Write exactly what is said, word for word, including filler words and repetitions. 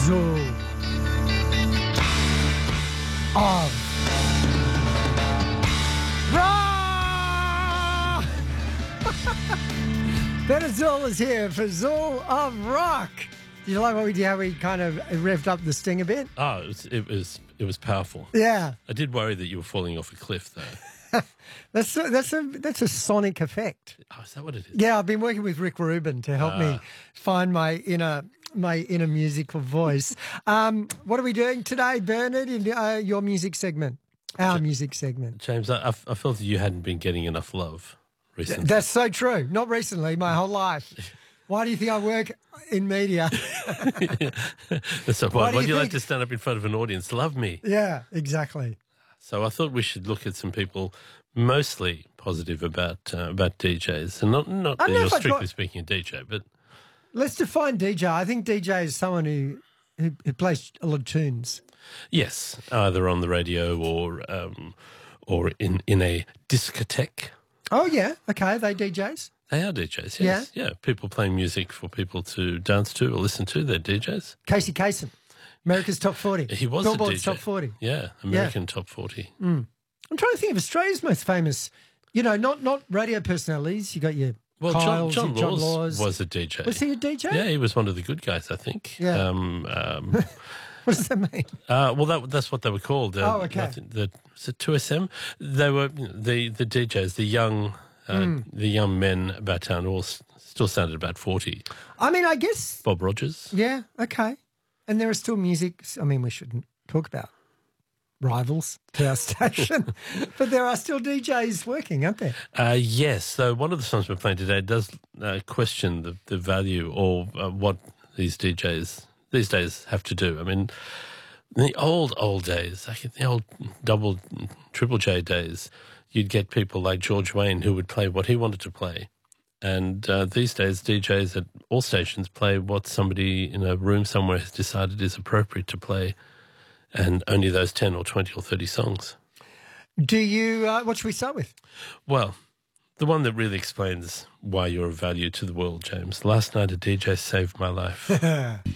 Zoo of Rock. Ben Azul is here for Zoo of Rock. Do you like what we did? How we kind of revved up the sting a bit? Oh, it was it was, it was powerful. Yeah, I did worry that you were falling off a cliff, though. that's a, that's a that's a sonic effect. Oh, is that what it is? Yeah, I've been working with Rick Rubin to help me find my inner my inner musical voice. Um, what are we doing today, Bernard? In uh, your music segment, our music segment. James, I, I felt that you hadn't been getting enough love recently. That's so true. Not recently, my whole life. Why do you think I work in media? That's so, why, Why do why you do you like think- to stand up in front of an audience? Love me. Yeah, exactly. So I thought we should look at some people mostly positive about uh, about D Js, and not not I don't you know know, if I'd strictly got- speaking a D J, but Let's define D J. I think D J is someone who who, who plays a lot of tunes. yes, either on the radio or um, or in in a discotheque. Oh yeah, okay, they D Js. They are D Js, yes. Yeah. people playing music for people to dance to or listen to. They're D Js. Casey Kasem, America's Top forty. He was Billboard's a D J. Top forty. Yeah, American Top forty. I'm trying to think of Australia's most famous. You know, not not radio personalities. You got your Well, John, Kyles, John, your John Laws, Laws. was a D J. Was he a D J? Yeah, he was one of the good guys, I think. Yeah. Um, um, What does that mean? uh, well, that, that's what they were called. Uh, Oh, okay. I think The, was it two S M? They were you know, the the D Js, the young uh, Hmm. the young men about town, all s- still sounded about forty. I mean, I guess. Bob Rogers. Yeah. Okay. And there are still music. I mean, we shouldn't talk about rivals to our station, but there are still D Js working, aren't there? Uh, yes. So one of the songs we're playing today does uh, question the, the value or uh, what these D Js these days have to do. I mean, in the old, old days, like in the old double, triple J days, you'd get people like George Wayne who would play what he wanted to play. And uh, these days, D Js at all stations play what somebody in a room somewhere has decided is appropriate to play, and only those ten or twenty or thirty songs. Do you? Uh, what should we start with? Well, the one that really explains why you're of value to the world, James. Last night a D J saved my life.